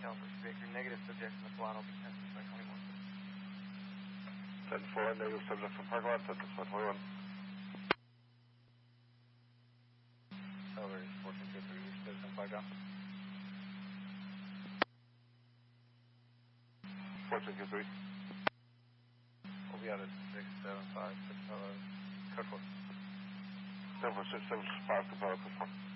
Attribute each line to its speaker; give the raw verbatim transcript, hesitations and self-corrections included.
Speaker 1: Alpha Baker, negative subject in the plot will be tested by twenty-one.
Speaker 2: ten four, negative subject from parking lot, tested by twenty-one.
Speaker 3: Elevator fourteen two three, reach citizen flag down.
Speaker 2: fourteen two three.
Speaker 3: We'll be out at six seven five, six, uh, code four.
Speaker 2: ten four, six seven five, code four.